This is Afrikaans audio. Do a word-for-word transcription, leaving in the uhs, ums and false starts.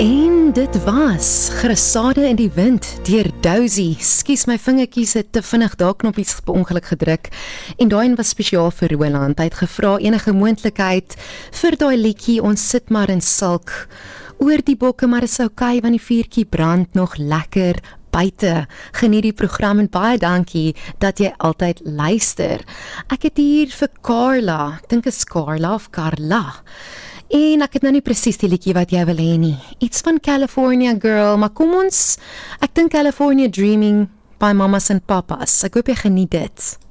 En dit was Grasade in die wind deur Dousie. Skus, my vingertjies het te vinnig daar knoppies per ongeluk gedruk. En daai was spesiaal vir Roland. Hy het gevra enige moontlikheid vir daai liedjie. Ons sit maar in sulk oor die bokke, maar is okay want die vuurtjie brand nog lekker buite. Geniet die program en baie dankie dat jy altyd luister. Ek het hier vir Carla, ek dink is Carla of Carla. En ek het nou nie presies die liedjie wat jy wil hê nie. Iets van California Girl, maar kom ons, ek dink California Dreaming by Mamas and Papas. Ek hoop jy geniet dit.